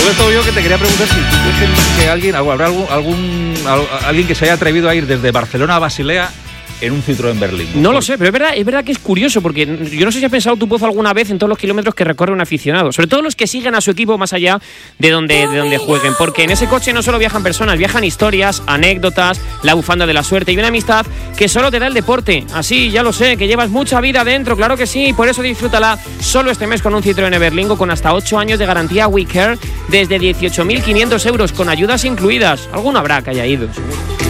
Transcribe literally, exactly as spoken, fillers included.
sobre todo yo que te quería preguntar si tú crees que, que alguien, habrá algún, algún, alguien que se haya atrevido a ir desde Barcelona a Basilea en un Citroën Berlingo. No lo sé, pero es verdad, es verdad que es curioso, porque yo no sé si has pensado tu Pozo alguna vez en todos los kilómetros que recorre un aficionado, sobre todo los que siguen a su equipo más allá de donde, de donde jueguen, porque en ese coche no solo viajan personas, viajan historias, anécdotas, la bufanda de la suerte y una amistad que solo te da el deporte. Así, ya lo sé, que llevas mucha vida dentro, claro que sí, por eso disfrútala solo este mes con un Citroën Berlingo con hasta ocho años de garantía WeCare desde dieciocho mil quinientos euros con ayudas incluidas. Alguno habrá que haya ido, seguro.